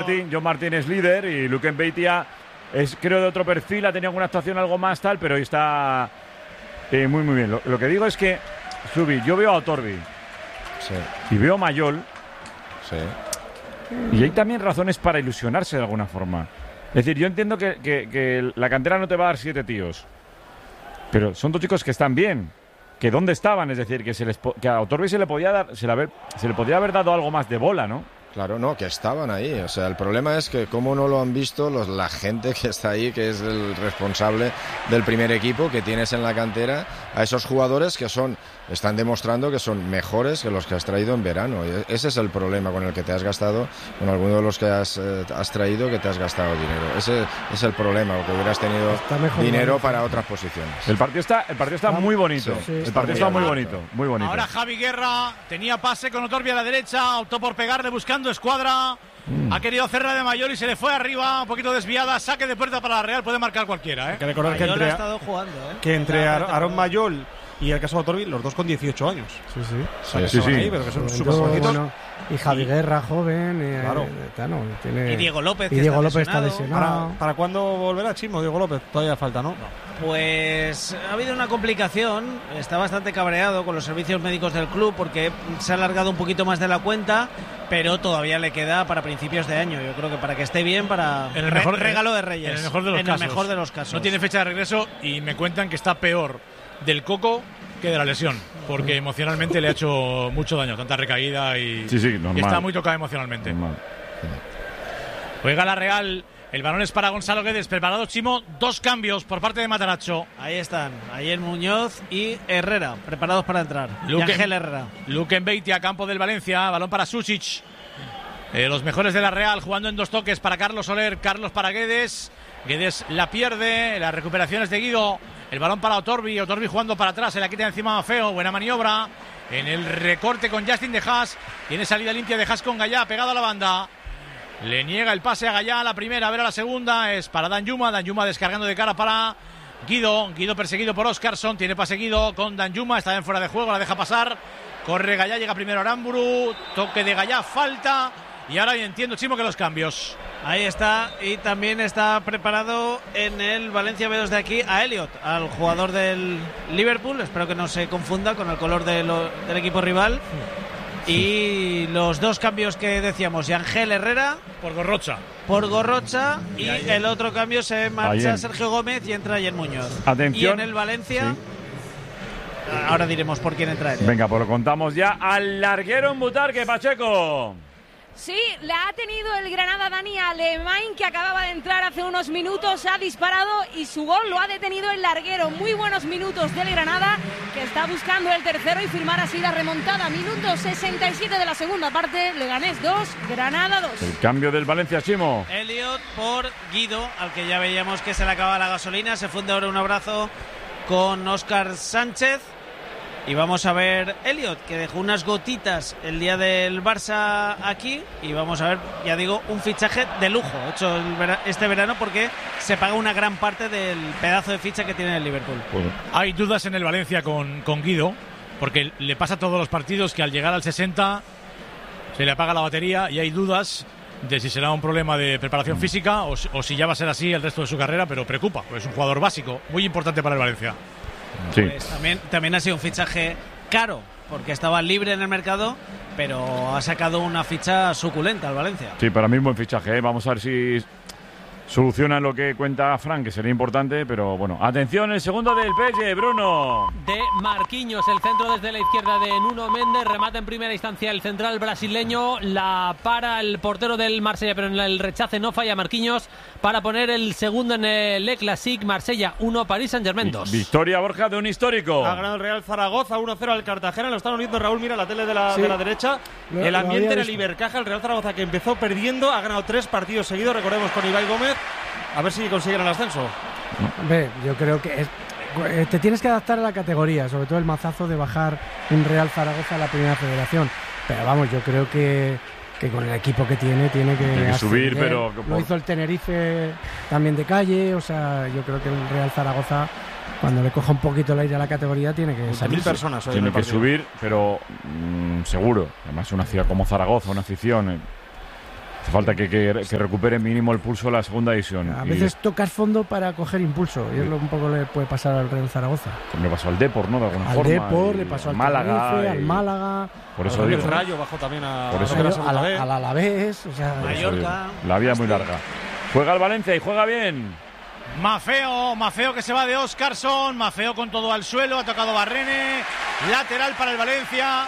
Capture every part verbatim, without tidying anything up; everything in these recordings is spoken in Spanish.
Martín, John Martín es líder y Luke Mbeitia es, creo, de otro perfil, ha tenido alguna actuación algo más tal, pero está eh, muy, muy bien. Lo, lo que digo es que, Zubi, yo veo a Otorbi sí. y veo a Mayol sí. y hay también razones para ilusionarse de alguna forma. Es decir, yo entiendo que, que, que la cantera no te va a dar siete tíos, pero son dos chicos que están bien. Que dónde estaban, es decir, que, se les que a Otorbi se le podía dar, se le, haber, se le podría haber dado algo más de bola, ¿no? Claro, no, que estaban ahí. O sea, el problema es que cómo no lo han visto los, la gente que está ahí, que es el responsable del primer equipo que tienes en la cantera, a esos jugadores que son están demostrando que son mejores que los que has traído en verano. Y ese es el problema con el que te has gastado, con alguno de los que has, eh, has traído, que te has gastado dinero. Ese es el problema, que hubieras tenido dinero bien. Para otras posiciones. El partido está, el partido está muy bonito. Sí, sí, el partido está muy, está muy bonito, muy bonito. Ahora Javi Guerra tenía pase con Otorbi a la derecha, optó por pegarle buscando escuadra. Mm. Ha querido hacerla de Mayol y se le fue arriba, un poquito desviada, saque de puerta para la Real, puede marcar cualquiera, ¿eh? Hay que recordar que entre, ha estado jugando, ¿eh? que entre Aaron Mayol y el caso de Otorbi, los dos con dieciocho años. Sí, sí. O sea, sí, sí, sí. Ahí, pero que son súper jovencitos. Bueno, y Javi Guerra, joven. Eh, claro. Eh, claro tiene, y Diego López, y que Diego está López lesionado. está lesionado. ¿Para, ¿Para cuándo volverá Chimo, Diego López? Todavía falta, ¿no? no. Pues ha habido una complicación. Está bastante cabreado con los servicios médicos del club porque se ha alargado un poquito más de la cuenta, pero todavía le queda para principios de año. Yo creo que para que esté bien, para en el mejor re regalo de Reyes. En el mejor de los en casos. el mejor de los casos. No tiene fecha de regreso y me cuentan que está peor del coco que de la lesión, porque emocionalmente le ha hecho mucho daño, tanta recaída y, sí, sí, normal. y está muy tocado emocionalmente. Normal. Juega la Real, el balón es para Gonzalo Guedes, preparado Chimo, dos cambios por parte de Matarazzo. Ahí están, Ayer Muñoz y Herrera, preparados para entrar. Luque, Ángel Herrera. Luque Mbeitia, campo del Valencia, balón para Susic. Eh, los mejores de la Real jugando en dos toques para Carlos Soler, Carlos para Guedes. Guedes la pierde, las recuperaciones de Guido. El balón para Otorbi, Otorbi jugando para atrás, se la quita encima a Feo, buena maniobra. En el recorte con Justin de Haas, tiene salida limpia de Haas con Gallá, pegado a la banda. Le niega el pase a Gallá, la primera, a ver a la segunda, es para Danjuma, Danjuma descargando de cara para Guido, Guido perseguido por Oscarson, tiene pase Guido con Danjuma, está en fuera de juego, la deja pasar, corre Gallá, llega primero Aramburu, toque de Gallá, falta, y ahora entiendo, Chimo, que los cambios. Ahí está, y también está preparado en el Valencia B dos de aquí a Elliot, al jugador del Liverpool, espero que no se confunda con el color de lo, del equipo rival. Y los dos cambios que decíamos, Ángel Herrera por Gorrocha, por Gorrocha y, y el otro cambio se marcha Ayen. Sergio Gómez y entra Ayer Muñoz. Atención. Y en el Valencia, sí. Ahora diremos por quién entra él. Venga, pues lo contamos ya al larguero en Butarque, Pacheco. Sí, le ha tenido el Granada Dani Alemán, que acababa de entrar hace unos minutos, ha disparado y su gol lo ha detenido el larguero. Muy buenos minutos del Granada, que está buscando el tercero y firmar así la remontada. Minuto sesenta y siete de la segunda parte, Leganés dos, Granada dos. El cambio del Valencia, Chimo. Elliot por Guido, al que ya veíamos que se le acaba la gasolina. Se funde ahora un abrazo con Óscar Sánchez. Y vamos a ver Elliot, que dejó unas gotitas el día del Barça aquí. Y vamos a ver, ya digo, un fichaje de lujo hecho el vera- este verano, porque se paga una gran parte del pedazo de ficha que tiene el Liverpool. Bueno. Hay dudas en el Valencia con, con Guido, porque le pasa a todos los partidos que al llegar al sesenta se le apaga la batería y hay dudas de si será un problema de preparación física o, o si ya va a ser así el resto de su carrera, pero preocupa, porque es un jugador básico, muy importante para el Valencia. Sí. Pues también, también ha sido un fichaje caro, porque estaba libre en el mercado, pero ha sacado una ficha suculenta al Valencia. Sí, para mí un buen fichaje, ¿eh? Vamos a ver si soluciona lo que cuenta Fran, que sería importante, pero bueno. Atención, el segundo del P S G, Bruno. De Marquinhos, el centro desde la izquierda de Nuno Méndez, remata en primera instancia el central brasileño, la para el portero del Marsella, pero en el rechace no falla Marquinhos para poner el segundo en el Le Classique. Marsella uno, Paris Saint-Germain dos. Victoria, Borja, de un histórico. Ha ganado el Real Zaragoza uno cero al Cartagena, lo están viendo Raúl, mira la tele de la, sí. de la derecha. Lo, el ambiente en el visto. Ibercaja, el Real Zaragoza, que empezó perdiendo, ha ganado tres partidos seguidos, recordemos, con Ibai Gómez. A ver si consiguen el ascenso. Hombre, yo creo que es, eh, te tienes que adaptar a la categoría, sobre todo el mazazo de bajar un Real Zaragoza a la primera federación. Pero vamos, yo creo que, que con el equipo que tiene, tiene que, Tiene que ascender. subir, pero... Lo hizo el Tenerife también de calle, o sea, yo creo que el Real Zaragoza, cuando le coja un poquito el aire a la categoría, tiene que salir. Mil personas hoy Tiene en el que partido. subir, pero mmm, seguro. Además, una ciudad como Zaragoza, una afición... Eh, Hace falta que, que, que recupere mínimo el pulso la segunda división. A y veces tocas fondo para coger impulso, y es lo un poco le puede pasar al Real Zaragoza. Le pasó al Depor, ¿no? De alguna Al forma. Depor, y le pasó al Málaga. Tenerife, y... al Málaga. Por eso el digo. Rayo bajó también a, Por eso a la digo. segunda Al, vez. al Alavés, o sea, Por eso Mallorca. digo. La vida es muy larga. Juega el Valencia y juega bien. Mafeo, Mafeo que se va de Óscarson, Mafeo con todo al suelo, ha tocado Barrene, lateral para el Valencia.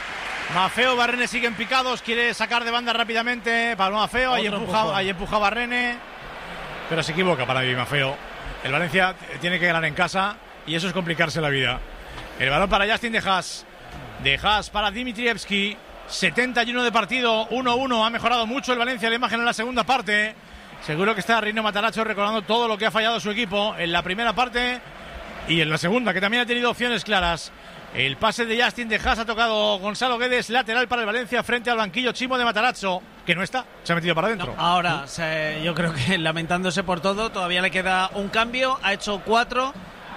Mafeo, Barrene siguen picados, quiere sacar de banda rápidamente Pablo Mafeo, ahí empuja, ahí empuja Barrene, pero se equivoca para mí Mafeo. El Valencia tiene que ganar en casa y eso es complicarse la vida. El balón para Justin de Haas, de Haas para Dimitrievski, setenta y uno de partido, uno uno, ha mejorado mucho el Valencia, la imagen en la segunda parte. Seguro que está Rino Matarazzo recordando todo lo que ha fallado su equipo en la primera parte y en la segunda, que también ha tenido opciones claras. El pase de Justin de Haas ha tocado Gonzalo Guedes, lateral para el Valencia frente al banquillo Chimo de Matarazzo, que no está, se ha metido para adentro. No, ahora, se, yo creo que lamentándose por todo, todavía le queda un cambio, ha hecho cuatro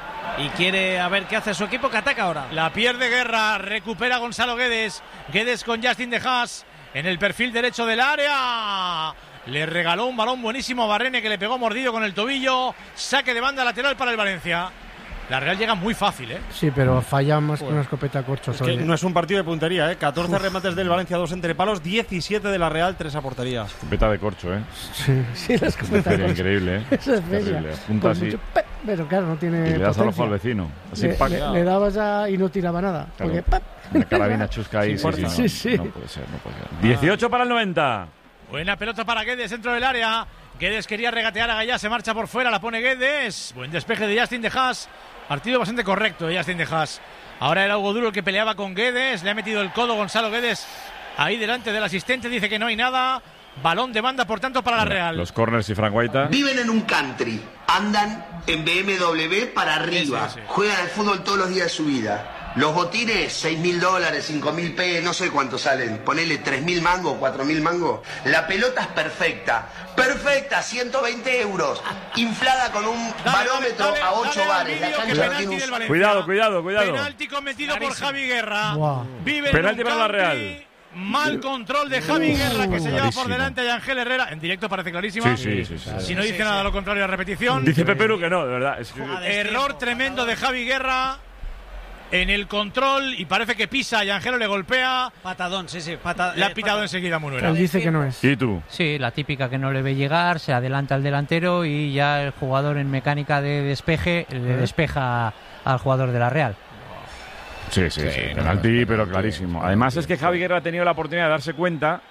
y quiere a ver qué hace su equipo, que ataca ahora. La pierde Guerra, recupera Gonzalo Guedes, Guedes con Justin de Haas en el perfil derecho del área. Le regaló un balón buenísimo a Barrene, que le pegó mordido con el tobillo. Saque de banda lateral para el Valencia. La Real llega muy fácil, ¿eh? sí, pero falla más que una escopeta corcho. Es que no es un partido de puntería, ¿eh? catorce Uf. remates del Valencia, dos entre palos, diecisiete de la Real, tres a portería. Escopeta de corcho, ¿eh? Sí, sí, la escopeta de corcho. Increíble, ¿eh? Eso es terrible. Punta así. Mucho, pero claro, no tiene. Y le das al ojo potencia. al vecino. Así, le, pac, le, le dabas a, y no tiraba nada. Claro. Porque, ¡pap! Una carabina chusca ahí. Sí, Sí, sí, sí, no, sí. no puede ser, no puede ser. dieciocho para el noventa. Buena pelota para Guedes dentro del área. Guedes quería regatear a Gallá, se marcha por fuera, la pone Guedes. Buen despeje de Justin de Haas. Partido bastante correcto de Justin de Haas. Ahora era Hugo Duro el que peleaba con Guedes. Le ha metido el codo Gonzalo Guedes ahí delante del asistente. Dice que no hay nada. Balón de banda, por tanto, para la Real. Los corners y Frank Guaita. Viven en un country. Andan en B M W para arriba. Sí, sí, sí. Juegan al fútbol todos los días de su vida. Los botines, seis mil dólares, cinco mil pesos, no sé cuánto salen. Ponele tres mil mangos, cuatro mil mangos. La pelota es perfecta. Perfecta, ciento veinte euros. Inflada con un Dale, barómetro dale, a ocho dale al bares. La vídeo, que cancha penalti tiene un... del Valencia. Cuidado, cuidado, cuidado. Penalti cometido por Clarísimo. Javi Guerra. Wow. Vive Penalti en un para la country. Real. Mal control de Javi Guerra, que se lleva por Clarísimo. delante a Ángel Herrera. En directo parece clarísima. Sí, sí, sí, sí. Si no dice Sí, nada sí. lo contrario a repetición. Dice Peperu que no, de verdad. Es que- Error tremendo de Javi Guerra en el control y parece que pisa y Ángelo le golpea. Patadón, sí, sí. Pata, Le ha eh, pitado patadón. enseguida Munuera. Él dice que no es. ¿Y tú? Sí, la típica que no le ve llegar, se adelanta al delantero y ya el jugador en mecánica de despeje le despeja al jugador de la Real. Sí, sí, sí. Sí, no, penalti, no, pero penalti, clarísimo. penalti, Además es que sí. Javi Guerra ha tenido la oportunidad de darse cuenta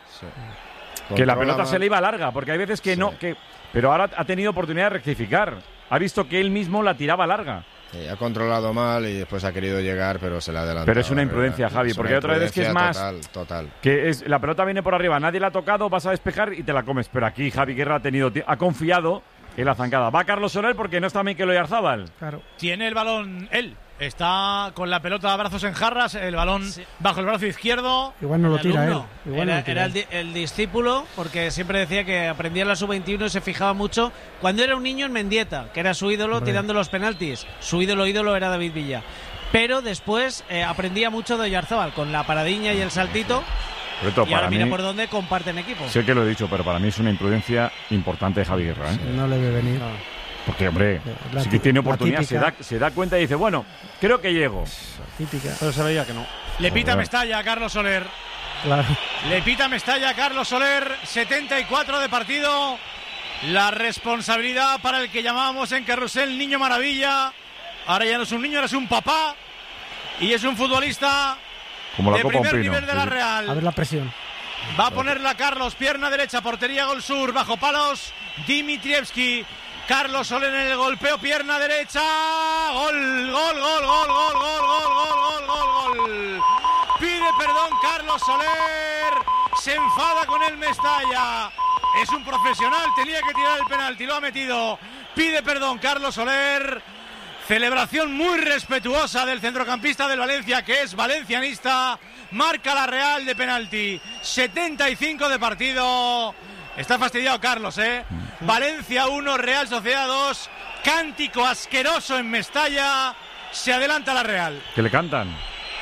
que la pelota se le iba larga, porque hay veces que Sí. no, que pero ahora ha tenido oportunidad de rectificar. Ha visto que él mismo la tiraba larga. Sí, ha controlado mal y después ha querido llegar, pero se le ha adelantado. Pero es una la verdad. imprudencia, Javi, Es porque una otra vez que es imprudencia más- Total, total. Que es la pelota viene por arriba, nadie la ha tocado, vas a despejar y te la comes. Pero aquí Javi Guerra ha tenido ti- ha confiado en la zancada. Va Carlos Soler porque no está Mikel Oyarzábal. Claro. Tiene el balón él. Está con la pelota a brazos en jarras, el balón Sí. bajo el brazo izquierdo. Igual no lo El tira él. alumno. Igual no era lo tira era el, él. di- el discípulo, porque siempre decía que aprendía en la sub veintiuno y se fijaba mucho cuando era un niño en Mendieta, que era su ídolo Hombre. tirando los penaltis. Su ídolo ídolo era David Villa. Pero después eh, aprendía mucho de Oyarzábal, con la paradiña y el saltito. Sobre todo Y ahora para mira mí, por dónde comparten equipo. sé que lo he dicho, pero para mí es una imprudencia importante de Javi Guerra, ¿eh? No le ve venir. Porque, hombre, La sí que tí- tiene la oportunidad, se da, típica. se da cuenta y dice, bueno, creo que llego. Típica. Pero se veía que no. Le pita Joder. Mestalla a Carlos Soler. Claro. Le pita Mestalla a Carlos Soler. setenta y cuatro de partido. La responsabilidad para el que llamábamos en Carrusel Niño Maravilla. Ahora ya no es un niño, ahora es un papá. Y es un futbolista Como la de Copa primer Un Pino. nivel de la Sí, sí. Real. A ver la presión. Va a ponerla Carlos, pierna derecha, portería gol sur, bajo palos, Dimitrievski. Carlos Soler en el golpeo, pierna derecha. Gol, gol, gol, gol, gol, gol, gol, gol, gol, gol. Pide perdón Carlos Soler. Se enfada con el Mestalla. Es un profesional, tenía que tirar el penalti, lo ha metido. Pide perdón Carlos Soler. Celebración muy respetuosa del centrocampista del Valencia, que es valencianista. Marca la Real de penalti. setenta y cinco de partido. Está fastidiado Carlos, ¿eh? Valencia uno, Real Sociedad dos. Cántico asqueroso en Mestalla. Se adelanta la Real. Que le cantan.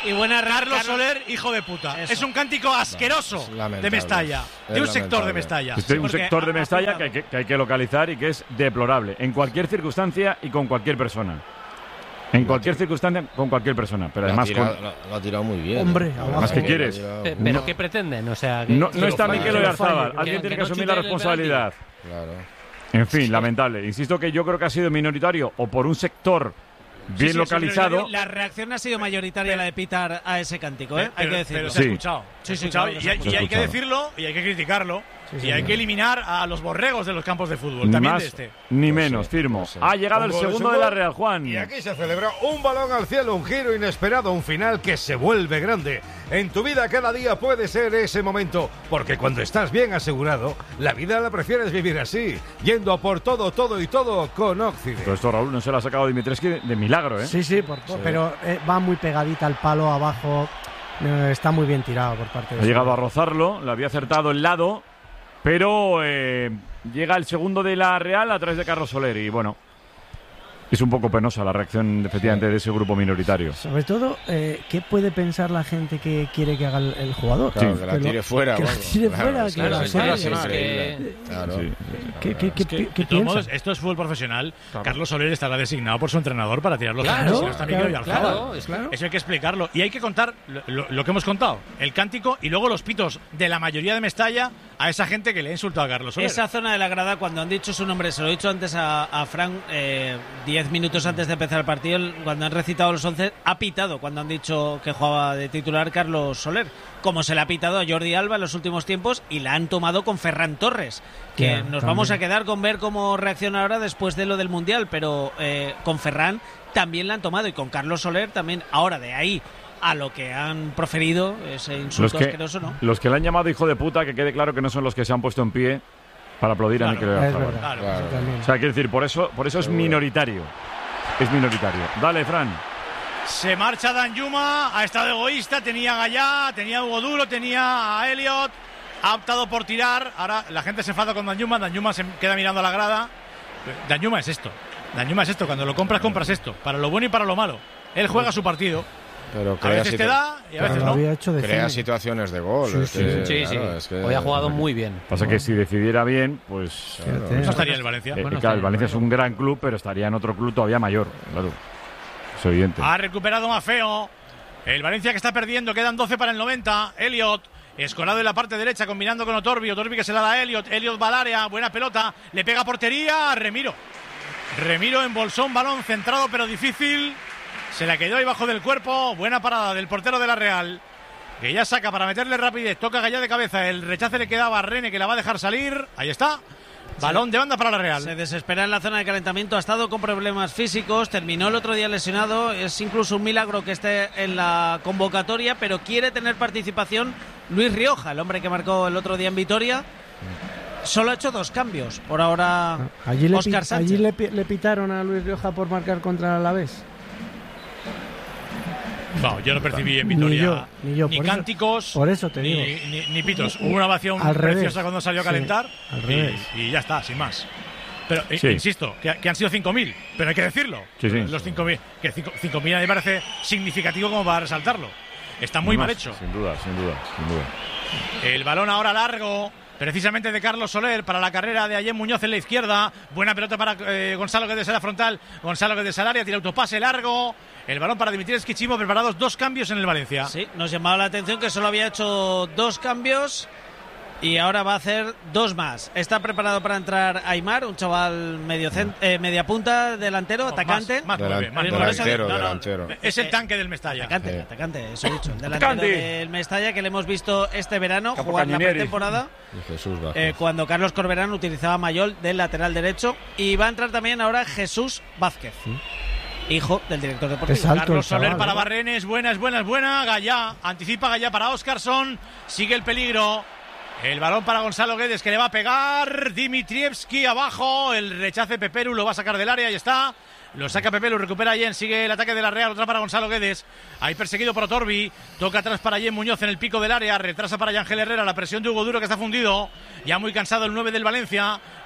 Y buena Carlos Carlos Soler, hijo de puta. Eso. Es un cántico asqueroso lamentable. de Mestalla, Es de un sector lamentable. de Mestalla. Este es un Porque sector de ha- Mestalla ha que hay que, que hay que localizar y que es deplorable, en cualquier circunstancia y con cualquier persona. En cualquier circunstancia, con cualquier persona. Pero Lo ha además, tirado- con- lo- lo ha tirado muy bien. Hombre, ¿eh? abajo. ¿Más que Lo ha quieres? tirado- Pe- ¿Pero No, qué pretenden? O sea, que- no, que no lo está falle, Mikel que lo Oyarzabal. falle, Alguien que- tiene que que no asumir la chute el responsabilidad. Claro. En fin, lamentable. Insisto que yo creo que ha sido minoritario o por un sector bien Sí, sí, localizado. La reacción ha sido mayoritaria la de pitar a ese cántico, ¿eh? hay Pero- que decirlo. Pero se ha Sí. escuchado. Se ha Sí, sí, escuchado, claro que y, se ha hay- y escuchado. hay que decirlo y hay que criticarlo. Sí, y señor. hay que eliminar a los borregos de los campos de fútbol. Ni También más de este. ni Pues menos, sí, firmo. pues sí. Ha llegado el Un gol es segundo un de la gol. Real, Juan. Y aquí se celebra un balón al cielo, un giro inesperado, un final que se vuelve grande. En tu vida cada día puede ser ese momento, porque cuando estás bien asegurado, la vida la prefieres vivir así, yendo a por todo, todo y todo con Occident. Pero esto, Raúl, no se lo ha sacado Dimitrescu de, de milagro, ¿eh? Sí, sí, por- pero eh, va muy pegadita al palo abajo. Eh, está muy bien tirado por parte de Ha llegado a rozarlo, le había acertado el lado, pero eh, llega el segundo de la Real a través de Carlos Soler y bueno, es un poco penosa la reacción efectivamente de ese grupo minoritario. Sobre todo, eh, ¿qué puede pensar la gente que quiere que haga el, el jugador? Claro, Sí. que la Que lo- tire fuera. que la vamos. tire Claro, fuera, es que que la es suelta, es es increíble. que- Claro. Sí. ¿Qué, qué, qué, Que, qué de todos piensa? modos, esto es fútbol profesional. Carlos Soler estará designado por su entrenador para tirar los Claro, centros, si no está Mikel claro, Oyarzabal. claro, es claro. Eso hay que explicarlo. Y hay que contar lo, lo- lo que hemos contado. El cántico y luego los pitos de la mayoría de Mestalla a esa gente que le ha insultado a Carlos Soler. Esa zona de la grada, cuando han dicho su nombre, se lo he dicho antes a, a Frank, eh, diez minutos antes de empezar el partido, el- cuando han recitado los once, ha pitado cuando han dicho que jugaba de titular Carlos Soler, como se le ha pitado a Jordi Alba en los últimos tiempos y la han tomado con Ferran Torres, que Ya, nos también. vamos a quedar con ver cómo reacciona ahora después de lo del Mundial, pero eh, con Ferran también la han tomado y con Carlos Soler también. Ahora, de ahí a lo que han proferido, ese Los insulto que, asqueroso, ¿no? los que le han llamado hijo de puta, que quede claro que no son los que se han puesto en pie para aplaudir a Claro, Mikel Es Oyarzabal. verdad. Claro. Claro. eso también. O sea, quiero decir, por eso, por eso es Seguro. minoritario. Es minoritario. Dale, Fran. Se marcha Danjuma, ha estado egoísta, tenía a Gallá, tenía a Hugo Duro, tenía a Elliot, ha optado por tirar. Ahora la gente se enfada con Danjuma, Danjuma se queda mirando a la grada. Danjuma es esto, Danjuma es esto, cuando lo compras, compras esto, para lo bueno y para lo malo. Él juega su partido, Pero a crea, veces te situ- da y a Pero veces lo no. había hecho de crea cine. situaciones de gol. Sí, es sí, que, Sí, sí. claro, es que- Hoy ha jugado muy bien. Pasa que si decidiera bien, pues... Claro. Fíjate. No estaría en el Valencia. eh, Bueno, claro, el sí, Valencia bueno. es un gran club, pero estaría en otro club todavía mayor. Claro. Es evidente. Ha recuperado Mafeo. El Valencia que está perdiendo, quedan doce para el noventa. Elliot, escolado en la parte derecha, combinando con Otorbi. Otorbi que se la da a Elliot. Elliot va al área, buena pelota. Le pega a portería a Remiro. Remiro embolsó un balón centrado pero difícil. Se la quedó ahí bajo del cuerpo. Buena parada del portero de la Real. Que ya saca para meterle rapidez. Toca Gallá de cabeza. El rechace le quedaba a Rene, que la va a dejar salir. Ahí está. Balón de banda para la Real. Se desespera en la zona de calentamiento, ha estado con problemas físicos, terminó el otro día lesionado, es incluso un milagro que esté en la convocatoria, pero quiere tener participación Luis Rioja, el hombre que marcó el otro día en Vitoria. Solo ha hecho dos cambios, por ahora Allí, le, Óscar pi- Sánchez. allí le, pi- le pitaron a Luis Rioja por marcar contra el Alavés. No, yo no percibí en Ni Vitoria yo, ni yo, por eso- cánticos, por eso te ni, digo. ni, ni pitos. Hubo una ovación Al revés. preciosa cuando salió a Sí, calentar al y- revés. y, ya está, sin más. Pero eh, Sí. insisto, que, que han sido cinco mil, pero hay que decirlo. Sí, sí. Los cinco mil, que cinco mil a mí me parece significativo como para resaltarlo. Está muy mal Más, hecho. Sin duda, sin duda, sin duda. El balón ahora largo, precisamente de Carlos Soler para la carrera de Ayem Muñoz en la izquierda. Buena pelota para eh, Gonzalo Guedes en la frontal. Gonzalo Guedes al área, tira autopase largo. El balón para Dimitrescu Chimo, preparados dos cambios en el Valencia. Sí, nos llamaba la atención que solo había hecho dos cambios y ahora va a hacer dos más. Está preparado para entrar Aimar, un chaval medio cent- eh, media punta, delantero, No, atacante. Más, más Delan- nueve, más delantero, nueve. delantero, No, no, delantero. Es el tanque del Mestalla. Atacante, Sí. atacante, eso he dicho. El delantero Atacante. del Mestalla que le hemos visto este verano Capo jugar la Cañonieri. pretemporada. Y Jesús Vázquez. Eh, cuando Carlos Corberán utilizaba a Mayol del lateral derecho y va a entrar también ahora Jesús Vázquez, hijo del director deportivo. Es alto Carlos el chaval, Soler para ¿eh? Barrenes, buena, es buena, es buena. Gallá, anticipa Gallá para Óscarson. Sigue el peligro. El balón para Gonzalo Guedes que le va a pegar. Dimitrievski abajo. El rechace Peperu lo va a sacar del área. Ahí está. Lo saca Peperu, recupera Yen, sigue el ataque de la Real, otra para Gonzalo Guedes. Ahí perseguido por Otorbi. Toca atrás para Yen Muñoz en el pico del área. Retrasa para Ángel Herrera. La presión de Hugo Duro que está fundido. Ya muy cansado el nueve del Valencia.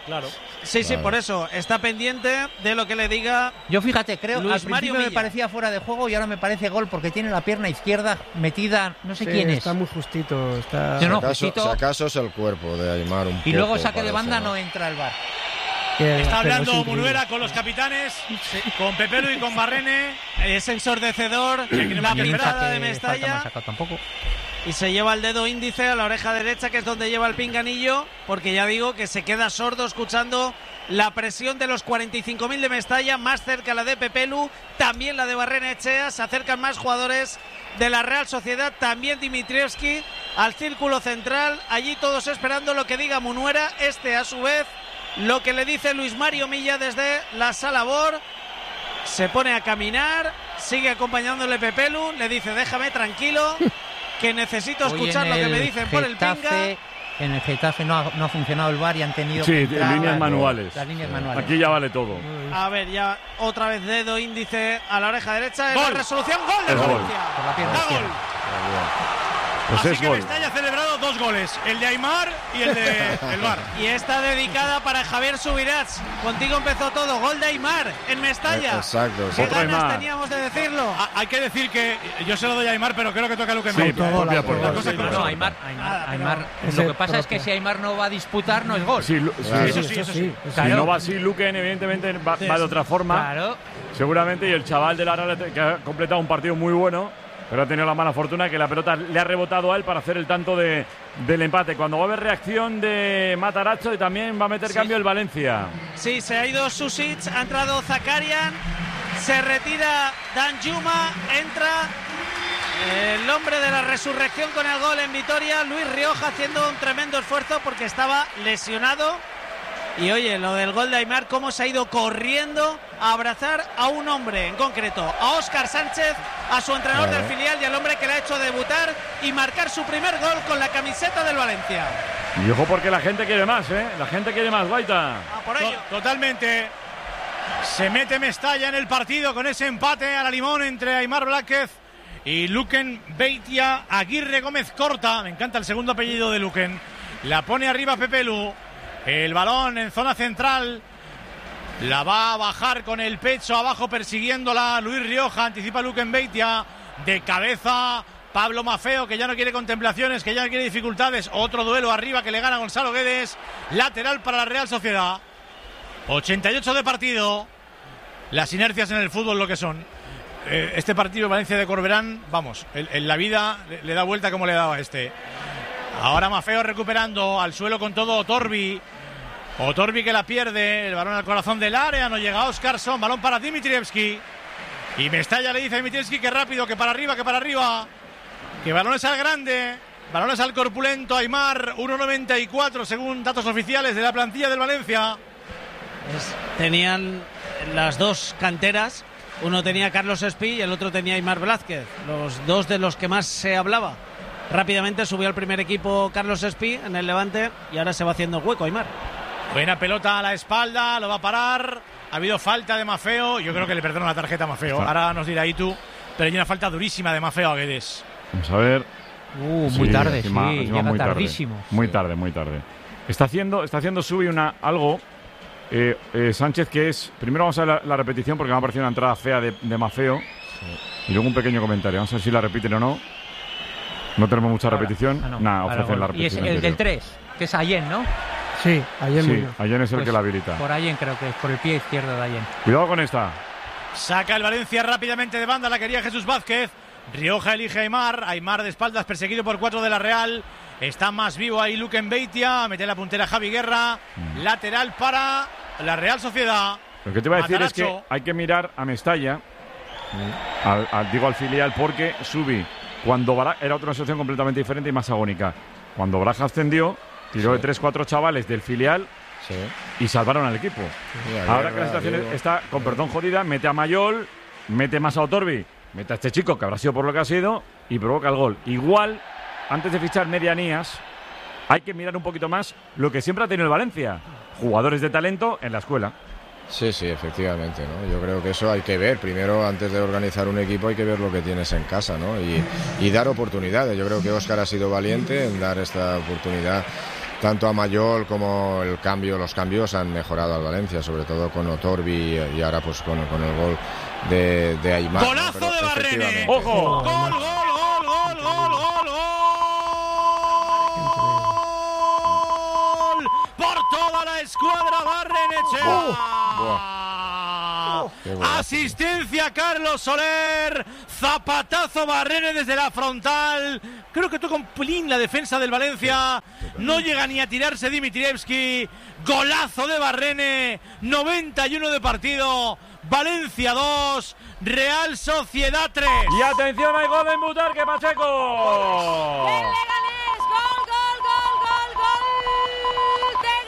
Claro. Sí, sí, Claro. por eso está pendiente de lo que le diga. Yo fíjate, creo Luis al principio Mario me Milla. parecía fuera de juego y ahora me parece gol porque tiene la pierna izquierda metida, no sé Sí, quién es. está muy justito. Está... Sí, no, Si acaso, justito. si acaso es el cuerpo de Aimar un Y luego poco, saque de parece, banda ¿no? no entra el bar. Que- Está pero hablando es increíble. Munuera con los capitanes, con Pepelu y con Barrene. Es ensordecedor, la Minza, pintada de que falta no ha Mestalla. sacado tampoco. Y se lleva el dedo índice a la oreja derecha, que es donde lleva el pinganillo, porque ya digo que se queda sordo escuchando la presión de los cuarenta y cinco mil de Mestalla, más cerca la de Pepelu, también la de Barrena Echea, se acercan más jugadores de la Real Sociedad, también Dimitrievski al círculo central, allí todos esperando lo que diga Munuera, este a su vez lo que le dice Luis Mario Milla desde la sala Bor. Se pone a caminar, sigue acompañándole Pepelu, le dice déjame tranquilo, que necesito Hoy escuchar en lo que el me dicen por el pinga. Getafe, En el Getafe no ha, no ha funcionado el bar y han tenido Sí, que entrar líneas las- manuales. Las líneas manuales. Aquí ya vale todo. A ver, ya otra vez dedo índice a la oreja derecha. Es la Gol. resolución, gol de Es gol. Valencia. Por la pierna Da izquierda. gol. Pues Así es que gol. Mestalla ha celebrado dos goles, el de Aimar y el de el Bar. Y está dedicada para Javier Subirats. Contigo empezó todo. Gol de Aimar en Mestalla. Exacto, ¿Qué Otro ganas Aimar. teníamos de decirlo? Ah, hay que decir que yo se lo doy a Aimar, pero creo que toca a Luque Sí, Mella. por propia por La gol. cosa Sí, como No, son. no, Aimar, Aimar, Nada, pero- Aimar. Ese Lo que pasa es que propio. si Aimar no va a disputar, no es gol. Sí, Lu- Claro. sí, Eso sí, eso sí. Si Claro. no va así, Luquen evidentemente va, va de otra forma. Claro. Seguramente, y el chaval de la Real que ha completado un partido muy bueno, pero ha tenido la mala fortuna que la pelota le ha rebotado a él para hacer el tanto de, del empate. Cuando va a haber reacción de Matarazzo y también va a meter Sí. cambio el Valencia. Sí, se ha ido Susic, ha entrado Zakarian, se retira Danjuma, entra el hombre de la resurrección con el gol en Vitoria, Luis Rioja, haciendo un tremendo esfuerzo porque estaba lesionado. Y oye, lo del gol de Aimar, cómo se ha ido corriendo a abrazar a un hombre en concreto, a Óscar Sánchez, a su entrenador Claro. del filial y al hombre que le ha hecho debutar y marcar su primer gol con la camiseta del Valencia. Y ojo porque la gente quiere más, ¿eh? La gente quiere más, Baita. A por ello. To- Totalmente. Se mete Mestalla en el partido con ese empate a la limón entre Aimar Blázquez y Luquen Beitia. Aguirre Gómez corta. Me encanta el segundo apellido de Luquen. La pone arriba Pepelu. El balón en zona central. La va a bajar con el pecho abajo persiguiéndola Luis Rioja. Anticipa Luquen Beitia. De cabeza Pablo Mafeo, que ya no quiere contemplaciones, que ya no quiere dificultades. Otro duelo arriba que le gana Gonzalo Guedes. Lateral para la Real Sociedad. ochenta y ocho de partido. Las inercias en el fútbol lo que son. Eh, este partido Valencia de Corberán, vamos, en, en la vida le, le da vuelta como le daba este. Ahora Mafeo recuperando al suelo con todo Otorbi. Otorbi que la pierde, el balón al corazón del área, no llega Oscarson, balón para Dimitrievski. Y Mestalla le dice a Dimitrievski que rápido, que para arriba, que para arriba. Que balones al grande, balones al corpulento Aimar, uno noventa y cuatro según datos oficiales de la plantilla del Valencia. Es- tenían las dos canteras, uno tenía Carlos Espí y el otro tenía Aimar Blázquez, los dos de los que más se hablaba. Rápidamente subió al primer equipo Carlos Espí en el Levante y ahora se va haciendo hueco Aimar. Buena pelota a la espalda, lo va a parar. Ha habido falta de Mafeo, yo creo que le perdono la tarjeta a Mafeo. Ahora nos dirá Itu, pero hay una falta durísima de Mafeo a Guedes. Vamos a ver. Uh, muy Sí, tarde, encima- sí, encima llega muy tarde. tardísimo. Muy tarde, muy tarde. Está haciendo, está haciendo Subi una, algo. eh, eh, Sánchez, que es. Primero vamos a ver la, la repetición porque me ha parecido una entrada fea de, de Mafeo. Y luego un pequeño comentario. Vamos a ver si la repiten o no. No tenemos mucha Ahora. repetición. Ah, no. Nada, Ahora, ofrecen la gol. Y es repetición. el del anterior. tres, que es Allen, ¿no? Sí, ayer Sí, Muñoz. Allen es el Pues que la habilita. Por Allen creo que es, por el pie izquierdo de Allen. Cuidado con esta. Saca el Valencia rápidamente de banda, la quería Jesús Vázquez. Rioja elige a Aimar, Aimar de espaldas perseguido por cuatro de la Real. Está más vivo ahí Luquen Beitia, mete la puntera Javi Guerra. Mm. Lateral para la Real Sociedad. Lo que te iba a decir es que Matarazzo. hay que mirar a Mestalla, al, al- digo al filial, porque Subi, cuando Baraja, era otra situación completamente diferente y más agónica. Cuando Baraja ascendió, tiró de tres cuatro chavales del filial Sí. y salvaron al equipo. Sí, a Ahora Guerra, que la situación Diego. está, con perdón jodida, mete a Mayol, mete más a Otorbi, mete a este chico que habrá sido por lo que ha sido y provoca el gol. Igual, antes de fichar medianías, hay que mirar un poquito más lo que siempre ha tenido el Valencia. Jugadores de talento en la escuela. Sí, sí, efectivamente, ¿no? Yo creo que eso hay que ver. Primero, antes de organizar un equipo, hay que ver lo que tienes en casa, ¿no? Y, y dar oportunidades. Yo creo que Óscar ha sido valiente en dar esta oportunidad tanto a Mayol como el cambio, los cambios han mejorado al Valencia, sobre todo con Otorbi y ahora pues con, con el gol de, de Aimar. ¡Golazo ¿no? de Barrene! ¡Ojo! ¡Gol, gol, gol, gol, gol, gol, gol! ¡Por toda la escuadra Barrenechea! Buah. Qué golazo. Asistencia Carlos Soler, zapatazo Barrene desde la frontal. Creo que tocó un pelín la defensa del Valencia. No llega ni a tirarse Dimitrievski. Golazo de Barrene. noventa y uno de partido. Valencia dos, Real Sociedad tres. Y atención, hay gol en Butarque, Pacheco. ¡El Leganés! ¡Gol, gol, gol, gol, gol! ¡De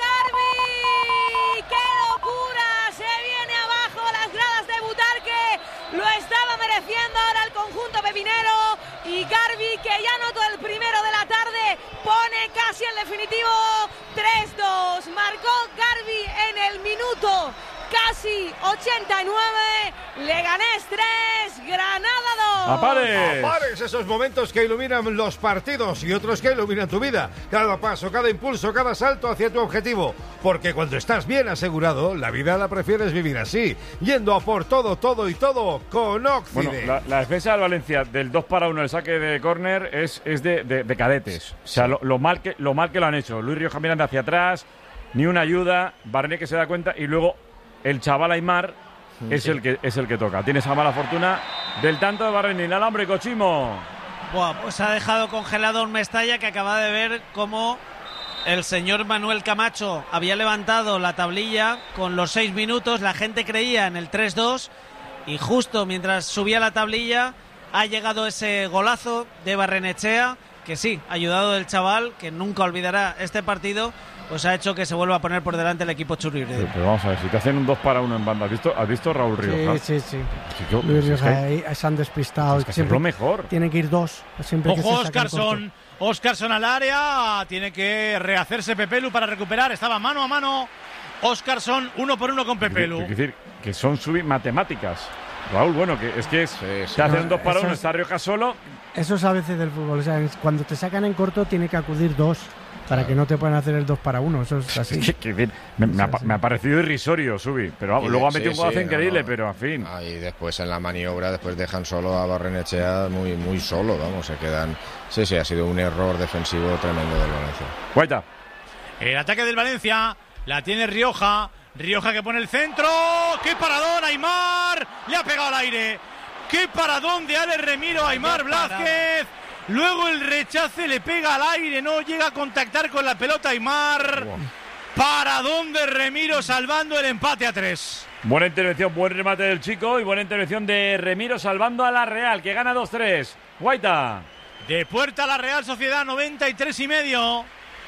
Garbi! ¡Qué locura! Se viene abajo las gradas de Butarque. Lo estaba mereciendo ahora el conjunto pepinero. Y Garbi, que ya anotó el primero de la tarde, pone casi el definitivo tres dos. Marcó Garbi en el minuto casi ochenta y nueve. Leganés tres, Granada dos. ¡Apares! Apares, esos momentos que iluminan los partidos y otros que iluminan tu vida. Cada paso, cada impulso, cada salto hacia tu objetivo. Porque cuando estás bien asegurado, la vida la prefieres vivir así, yendo a por todo, todo y todo con Occident. Bueno, la, la defensa del Valencia del dos para uno, el saque de córner, es, es de, de, de cadetes. O sea, lo, lo, mal que, lo mal que lo han hecho. Luis Rioja mirando hacia atrás, ni una ayuda, Barrene que se da cuenta y luego el chaval Aimar sí, es, sí. El que, es el que toca. Tiene esa mala fortuna del tanto de Barrene. El alambre, Cochimo. Buah, pues ha dejado congelado un Mestalla que acaba de ver cómo el señor Manuel Camacho había levantado la tablilla con los seis minutos. La gente creía en el tres dos y justo mientras subía la tablilla ha llegado ese golazo de Barrenechea, que sí, ayudado del chaval, que nunca olvidará este partido, pues ha hecho que se vuelva a poner por delante el equipo churribre. Pero, pero vamos a ver, si te hacen un dos para uno en banda, ¿has visto, ¿has visto Raúl Rioja? Sí, sí, sí. sí yo, Luis Rioja, es que, ahí se han despistado. Es que siempre, es lo mejor. Tiene que ir dos. Siempre Ojo, que se Óscarson. Óscarson al área. Tiene que rehacerse Pepelu para recuperar. Estaba mano a mano. Óscarson, uno por uno con Pepelu. Es decir, que son sub matemáticas. Raúl, bueno, que es que es, sí, sí. Se hacen un dos para uno, está Rioja solo. Eso es a veces del fútbol. O sea, cuando te sacan en corto, tiene que acudir dos. Para que no te puedan hacer el dos para uno, eso es así. que, que, me, me, ha, me ha parecido irrisorio, Subi, pero vamos, luego ha metido sí, un golazo sí, increíble, no, pero en fin. Ah, y después en la maniobra, después dejan solo a Barrenechea muy, muy solo, vamos, se quedan. Sí, sí, ha sido un error defensivo tremendo del Valencia. Guaita. El ataque del Valencia, la tiene Rioja, Rioja que pone el centro, ¡qué paradón, Aimar! Le ha pegado al aire, ¡qué paradón de Ale Remiro, Aimar Blázquez! Luego el rechace le pega al aire, no llega a contactar con la pelota Aimar. Wow. Paradón de Remiro salvando el empate a tres. Buena intervención, buen remate del chico y buena intervención de Remiro salvando a la Real, que gana dos tres. Guaita. De puerta a la Real Sociedad, noventa y tres y medio.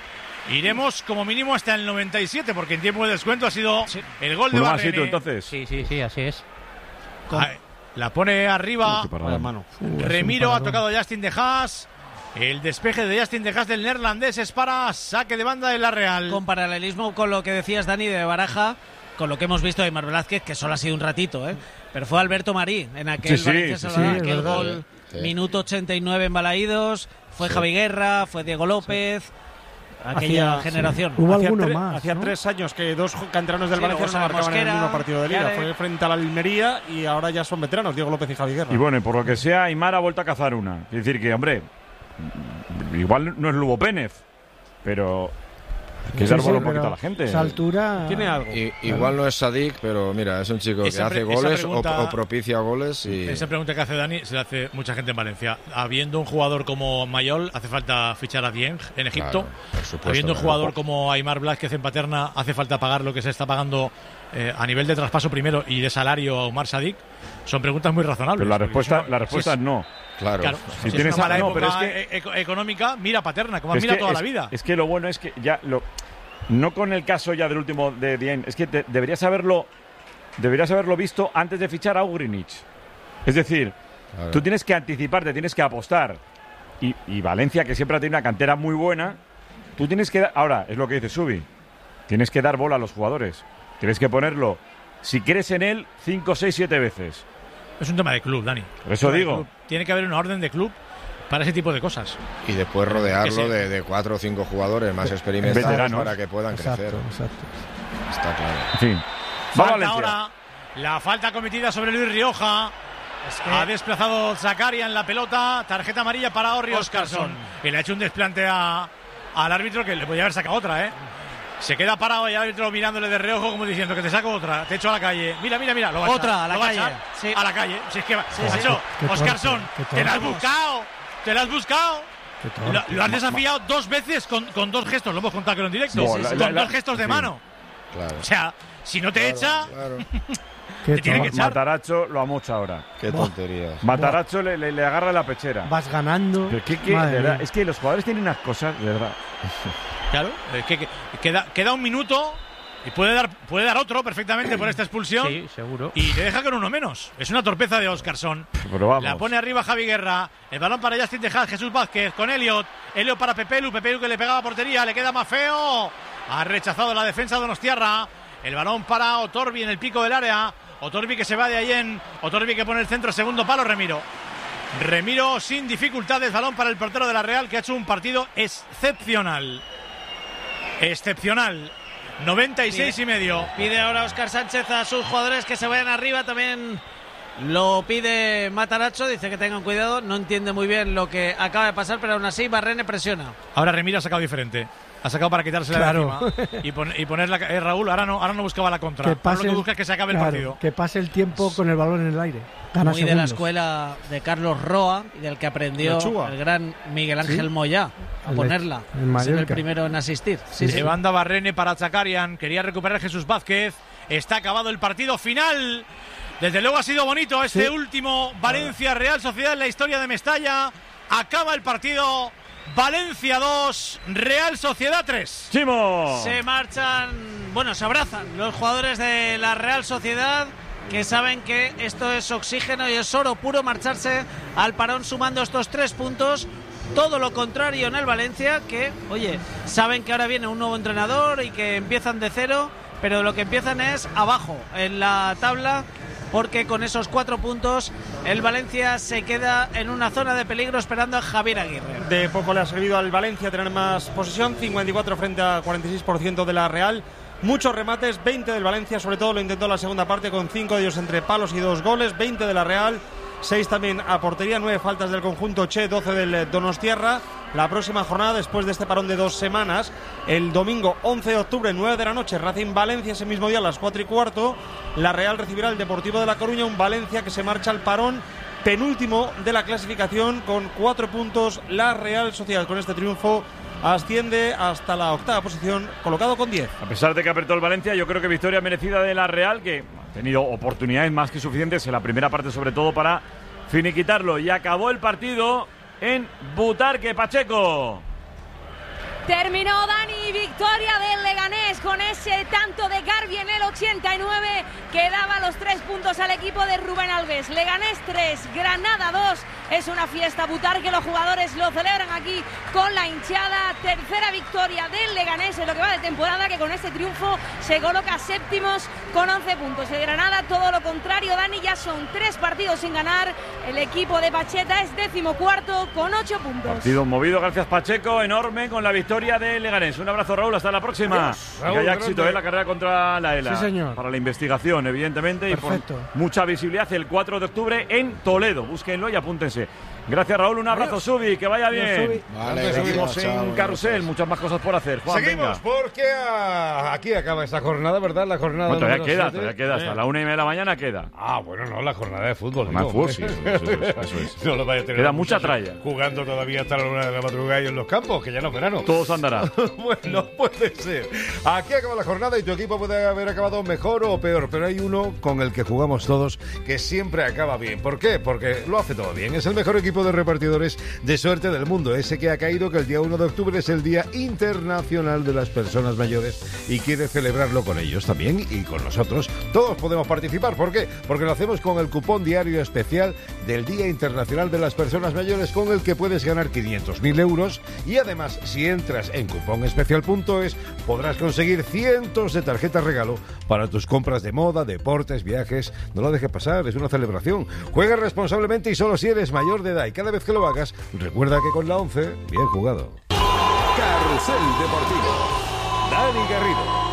Iremos como mínimo hasta el noventa y siete, porque en tiempo de descuento ha sido sí. el gol de Uno Barrene. Así, tú, entonces. Sí, sí, sí, así es. Con... La pone arriba. Uh, Remiro ha tocado a Justin De Haas. El despeje de Justin De Haas del neerlandés es para saque de banda de la Real. Con paralelismo con lo que decías, Dani, de Baraja, con lo que hemos visto de Aimar Velázquez, que solo ha sido un ratito, ¿eh? Pero fue Alberto Marí en aquel, sí, sí, sí, sí, aquel gol, sí. Minuto ochenta y nueve en Balaídos. Fue sí. Javi Guerra, fue Diego López. Sí. Aquella hacía, generación. Sí. Hubo hacía alguno tre- más. Hacía ¿no? tres años que dos canteranos del sí, Valencia no marcaban Mosquera, en el mismo partido de liga. de... Fue frente a la Almería y ahora ya son veteranos, Diego López y Javi Guerra. Y bueno, y por lo que sea, Aimar ha vuelto a cazar una. Es decir, que, hombre, igual no es Lugo Pénez, pero hay que sí, dar sí, un poquito a la gente. Esa altura tiene algo. Y, igual no es Sadik, pero mira, es un chico esa que hace pre- goles pregunta, o, o propicia goles. Y... Esa pregunta que hace Dani se la hace mucha gente en Valencia. Habiendo un jugador como Mayol, ¿hace falta fichar a Dieng en Egipto? Claro, supuesto, Habiendo un claro. jugador como Aimar Blázquez en Paterna, ¿hace falta pagar lo que se está pagando eh, a nivel de traspaso primero y de salario a Omar Sadik? Son preguntas muy razonables. Pero la respuesta, una, la respuesta es, es no. Claro, claro si, si tienes es una mala a, no, época pero es que, e- económica, mira Paterna, como mira toda es, la vida. Es que lo bueno es que ya lo, no con el caso ya del último de Dieng, es que te, deberías haberlo deberías haberlo visto antes de fichar a Ugrinic. Es decir, claro. Tú tienes que anticiparte, tienes que apostar. Y, y Valencia, que siempre ha tenido una cantera muy buena, tú tienes que dar, ahora es lo que dice Subi, tienes que dar bola a los jugadores. Tienes que ponerlo, si crees en él, cinco, seis, siete veces. Es un tema de club, Dani. Por eso digo. Tiene que haber una orden de club para ese tipo de cosas. Y después rodearlo de, de cuatro o cinco jugadores más experimentados veteranos para que puedan Exacto, crecer. exacto. Está claro. En fin. Falta ahora la falta cometida sobre Luis Rioja. Es que... Ha desplazado Zakaria en la pelota. Tarjeta amarilla para Orri Óscarsson. Y le ha hecho un desplante a, al árbitro que le podía haber sacado otra, ¿eh? Se queda parado y el árbitro mirándole de reojo como diciendo que te saco otra, te echo a la calle. Mira, mira, mira. Lo va otra, a, a la lo va calle. A, sí. a la calle. Si es que va. Sí, Macho, sí. Óscarsson, Qué te la has torpe. buscado. Te la has buscado. Lo, lo has desafiado dos veces con, con dos gestos. Lo hemos contado que en directo. Sí, Sí, sí, sí, sí. con La- dos gestos de sí. mano. Claro. O sea, si no te Claro, echa, claro. Qué te tiene que tonto. echar. Mataracho lo amocha ahora. Qué tonterías. Mataracho le, le, le agarra la pechera. Vas ganando. Pero qué- qué- Madre de verdad, mía. es que los jugadores tienen unas cosas, de verdad. Claro, es que, que- queda, queda un minuto y puede dar, puede dar otro perfectamente por esta expulsión. Sí, seguro. Y te deja con uno menos. Es una torpeza de Óscarsson. Pero vamos. La pone arriba Javi Guerra. El balón para Justin Tejada, Jesús Vázquez con Elliot. Elliot para Pepelu. Pepelu que le pegaba a portería. Le queda más feo. Ha rechazado la defensa de Donostiarra. El balón para Otorbi en el pico del área. Otorbi que se va de ahí en. Otorbi que pone el centro, segundo palo, Remiro. Remiro sin dificultades. Balón para el portero de la Real que ha hecho un partido excepcional. Excepcional. noventa y seis y medio. Pide ahora Óscar Sánchez a sus jugadores que se vayan arriba. También lo pide Mataracho. Dice que tengan cuidado. No entiende muy bien lo que acaba de pasar, pero aún así Barrene presiona. Ahora Remiro ha sacado diferente. Ha sacado para quitársela Claro. de encima. Y, pon, y ponerla. Eh, Raúl, ahora no, ahora no buscaba la contra. Que Ahora pase lo que el- busca es que se acabe el claro, partido. que pase el tiempo con el balón en el aire. Gana Muy de la segundos. escuela de Carlos Roa y del que aprendió Lechuga. el gran Miguel Ángel Sí. Moyá a El ponerla. de- el Ser el Mallorca. primero en asistir. Sí, sí. Se banda Barrene para Zakarian. Quería recuperar Jesús Vázquez. Está acabado el partido final. Desde luego ha sido bonito este Sí. último Valencia Real Sociedad en la historia de Mestalla. Acaba el partido. Valencia dos, Real Sociedad tres. ¡Chimo! Se marchan, bueno, se abrazan los jugadores de la Real Sociedad, que saben que esto es oxígeno y es oro puro marcharse al parón sumando estos tres puntos. Todo lo contrario en el Valencia, que, oye, saben que ahora viene un nuevo entrenador y que empiezan de cero, pero lo que empiezan es abajo en la tabla, porque con esos cuatro puntos el Valencia se queda en una zona de peligro esperando a Javier Aguirre. De poco le ha servido al Valencia tener más posesión, cincuenta y cuatro frente a cuarenta y seis por ciento de la Real. Muchos remates, veinte del Valencia, sobre todo lo intentó en la segunda parte con cinco de ellos entre palos y dos goles, veinte de la Real, seis también a portería, nueve faltas del conjunto Che, doce del Donostiarra. La próxima jornada, después de este parón de dos semanas, el domingo once de octubre, nueve de la noche, Racing Valencia, ese mismo día a las cuatro y cuarto. La Real recibirá el Deportivo de La Coruña, un Valencia que se marcha al parón, penúltimo de la clasificación con cuatro puntos. La Real Sociedad con este triunfo asciende hasta la octava posición, colocado con diez. A pesar de que apretó el Valencia, yo creo que victoria merecida de la Real, que ha tenido oportunidades más que suficientes en la primera parte, sobre todo para finiquitarlo. Y acabó el partido en Butarque, Pacheco. Terminó Dani, victoria del Leganés con ese tanto de Garbi en el ochenta y nueve que daba los tres puntos al equipo de Rubén Alves. Leganés tres, Granada dos. Es una fiesta Butarque, los jugadores lo celebran aquí con la hinchada. Tercera victoria del Leganés en lo que va de temporada, que con este triunfo se coloca séptimos con once puntos. El Granada todo lo contrario, Dani, ya son tres partidos sin ganar. El equipo de Pacheta es decimocuarto con ocho puntos. Partido movido, gracias Pacheco, enorme con la victoria de Leganés. Un abrazo, Raúl, hasta la próxima. Adiós, que Raúl, haya grande. éxito en la carrera contra la ELA. Sí, señor. Para la investigación, evidentemente, Perfecto. y por mucha visibilidad el cuatro de octubre en Toledo. Búsquenlo y apúntense. Gracias, Raúl, un abrazo, Subi, que vaya Adiós, bien. Subi. Vale, Seguimos gracias, en chao, Carrusel, gracias. muchas más cosas por hacer. Juan, Seguimos venga. porque ah, aquí acaba esta jornada, ¿verdad? La jornada Bueno, todavía número queda, siete. todavía queda. Hasta Eh. la una y media de la mañana queda. Ah, bueno, no, la jornada de fútbul. Más digo, fútbol, hombre. sí, eso es, eso es. No lo vaya a tener Queda los mucha muchachos tralla. Jugando todavía hasta la una de la madrugada y en los campos, que ya no es verano. Todo se andará. Bueno, puede ser. Aquí acaba la jornada y tu equipo puede haber acabado mejor o peor, pero hay uno con el que jugamos todos que siempre acaba bien. ¿Por qué? Porque lo hace todo bien. Es el mejor equipo de repartidores de suerte del mundo. Ese que ha caído que el día uno de octubre es el Día Internacional de las Personas Mayores y quiere celebrarlo con ellos también y con nosotros. Todos podemos participar. ¿Por qué? Porque lo hacemos con el cupón diario especial del Día Internacional de las Personas Mayores, con el que puedes ganar quinientos mil euros y además, si entras en cuponespecial punto es, podrás conseguir cientos de tarjetas regalo para tus compras de moda, deportes, viajes. No lo dejes pasar, es una celebración. Juega responsablemente y solo si eres mayor de edad. y cada vez que lo hagas, recuerda que con la once, bien jugado. Carrusel Deportivo. Dani Garrido.